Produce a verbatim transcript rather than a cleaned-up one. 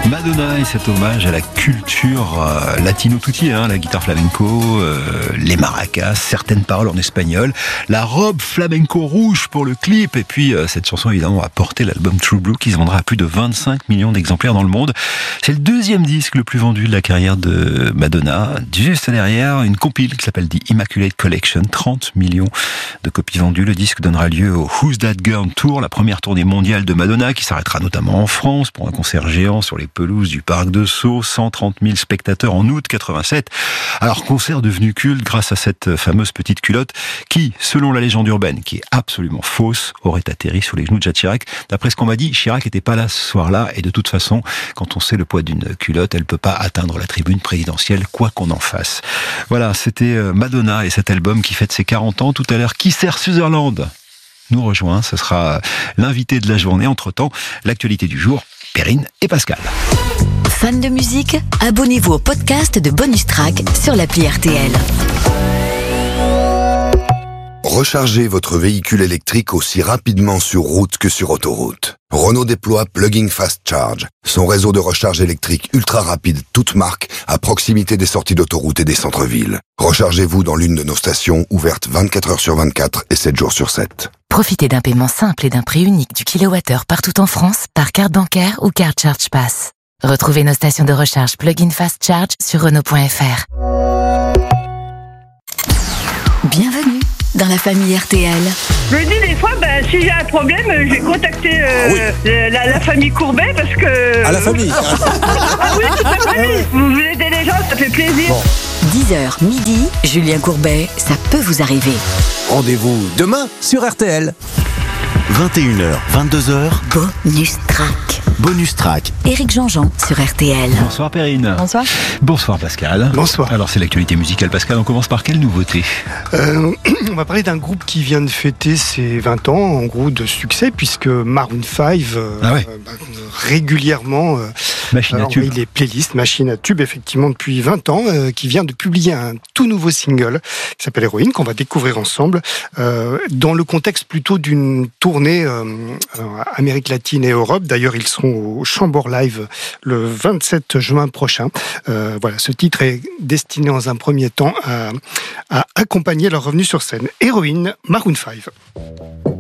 Madonna et cet hommage à la culture euh, latino tutti, hein, la guitare flamenco, euh, les maracas, certaines paroles en espagnol, la robe flamenco rouge pour le clip, et puis euh, cette chanson évidemment a porté l'album True Blue qui se vendra à plus de vingt-cinq millions d'exemplaires dans le monde. C'est le deuxième disque le plus vendu de la carrière de Madonna. Juste derrière, une compile qui s'appelle The Immaculate Collection, trente millions de copies vendues. Le disque donnera lieu au Who's That Girl Tour, la première tournée mondiale de Madonna qui s'arrêtera notamment en France pour un concert géant sur les pelouses du parc de Sceaux, cent trente mille spectateurs en août quatre-vingt-sept. Alors, concert devenu culte grâce à cette fameuse petite culotte qui, selon la légende urbaine, qui est absolument fausse, aurait atterri sous les genoux de Jacques Chirac. D'après ce qu'on m'a dit, Chirac n'était pas là ce soir-là, et de toute façon, quand on sait le poids d'une culotte, elle ne peut pas atteindre la tribune présidentielle, quoi qu'on en fasse. Voilà, c'était Madonna et cet album qui fête ses quarante ans. Tout à l'heure, Keith Sutherland nous rejoint, ce sera l'invité de la journée. Entre-temps, l'actualité du jour, Perrine et Pascal. Fan de musique, abonnez-vous au podcast de Bonus Track sur l'appli R T L. Rechargez votre véhicule électrique aussi rapidement sur route que sur autoroute. Renault déploie Plug-in Fast Charge, son réseau de recharge électrique ultra rapide, toute marque, à proximité des sorties d'autoroute et des centres-villes. Rechargez-vous dans l'une de nos stations, ouvertes vingt-quatre heures sur vingt-quatre et sept jours sur sept. Profitez d'un paiement simple et d'un prix unique du kilowattheure partout en France par carte bancaire ou carte Charge Pass. Retrouvez nos stations de recharge Plug-in Fast Charge sur Renault point F R. Bienvenue dans la famille R T L. Je me dis des fois, ben, si j'ai un problème, je vais contacter euh, ah oui. la, la famille Courbet parce que... À la famille. Ah oui, toute la famille. Vous voulez aider les gens, ça fait plaisir. Bon. dix heures midi, Julien Courbet, ça peut vous arriver. Rendez-vous demain sur R T L. vingt et une heures, vingt-deux heures. Bonus Track. Bonus Track. Éric Jean-Jean sur R T L. Bonsoir Perrine. Bonsoir. Bonsoir Pascal. Bonsoir. Alors c'est l'actualité musicale. Pascal, on commence par quelle nouveauté ? euh, On va parler d'un groupe qui vient de fêter ses vingt ans, en gros de succès, puisque Maroon cinq euh, ah ouais. euh, bah, régulièrement euh, Machine à tube. envoie les playlists, Machine à tube, effectivement depuis vingt ans, euh, qui vient de publier un tout nouveau single qui s'appelle Héroïne, qu'on va découvrir ensemble, euh, dans le contexte plutôt d'une tournée euh, Amérique latine et Europe. D'ailleurs, ils seront au Chambord Live le vingt-sept juin prochain. Euh, voilà, ce titre est destiné dans un premier temps à, à accompagner leur revenue sur scène. Héroïne, Maroon cinq.